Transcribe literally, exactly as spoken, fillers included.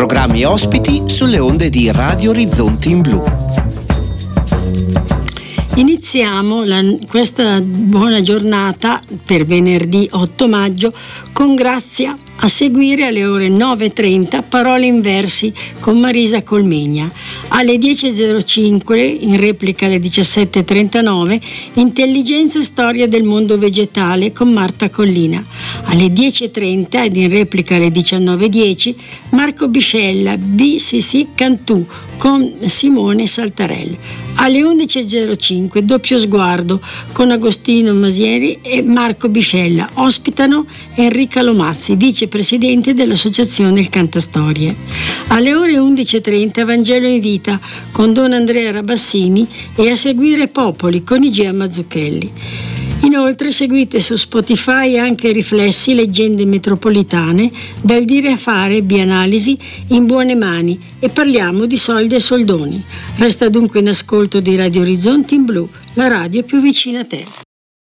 programmi e ospiti sulle onde di Radio Orizzonti in Blu. Iniziamo la, questa buona giornata per venerdì otto maggio con Grazia. A seguire alle ore nove e trenta Parole in versi con Marisa Colmegna. Alle dieci e zero cinque, in replica alle diciassette e trentanove, Intelligenza e storia del mondo vegetale con Marta Collina. Alle dieci e trenta ed in replica alle diciannove e dieci Marco Biscella, B C C Cantù con Simone Saltarelli. Alle undici e zero cinque Doppio sguardo con Agostino Masieri e Marco Biscella. Ospitano Enrica Lomazzi, vicepresidente dell'associazione Il Cantastorie. Alle ore undici e trenta Vangelo in vita con Don Andrea Rabassini e a seguire Popoli con Igea Mazzucchelli. Inoltre seguite su Spotify anche Riflessi, leggende metropolitane, dal dire a fare, Bianalisi in buone mani, e parliamo di soldi e soldoni. Resta dunque in ascolto di Radio Orizzonti in Blu, la radio più vicina a te.